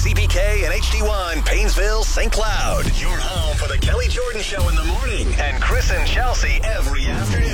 CPK and HD1, Painesville, St. Cloud. Your home for the Kelly Jordan Show in the morning and Chris and Chelsea every afternoon.